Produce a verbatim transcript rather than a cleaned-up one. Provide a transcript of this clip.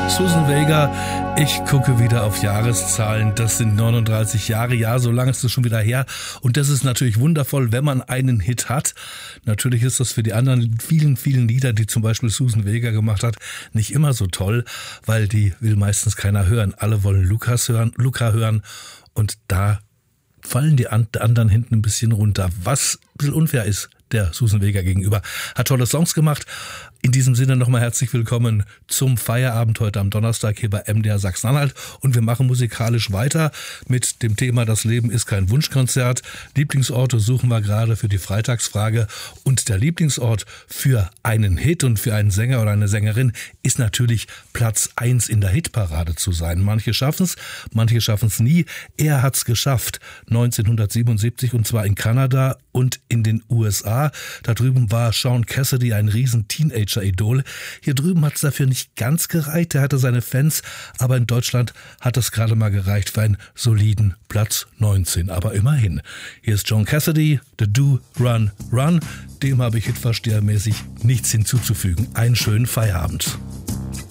Suzanne Vega, ich gucke wieder auf Jahreszahlen, das sind neununddreißig Jahre, ja, so lange ist es schon wieder her und das ist natürlich wundervoll, wenn man einen Hit hat. Natürlich ist das für die anderen vielen, vielen Lieder, die zum Beispiel Suzanne Vega gemacht hat, nicht immer so toll, weil die will meistens keiner hören. Alle wollen Lukas hören, Luca hören und da fallen die anderen hinten ein bisschen runter, was ein bisschen unfair ist der Suzanne Vega gegenüber. Hat tolle Songs gemacht. In diesem Sinne nochmal herzlich willkommen zum Feierabend heute am Donnerstag hier bei M D R Sachsen-Anhalt und wir machen musikalisch weiter mit dem Thema Das Leben ist kein Wunschkonzert. Lieblingsorte suchen wir gerade für die Freitagsfrage und der Lieblingsort für einen Hit und für einen Sänger oder eine Sängerin ist natürlich Platz eins in der Hitparade zu sein. Manche schaffen es, manche schaffen es nie. Er hat es geschafft, neunzehnhundertsiebenundsiebzig und zwar in Kanada und in den U S A. Da drüben war Sean Cassidy ein riesen Teenager-Idol. Hier drüben hat es dafür nicht ganz gereicht. Er hatte seine Fans, aber in Deutschland hat es gerade mal gereicht für einen soliden Platz neunzehn. Aber immerhin. Hier ist Sean Cassidy, The Do, Run, Run. Dem habe ich hitverstehermäßig nichts hinzuzufügen. Einen schönen Feierabend.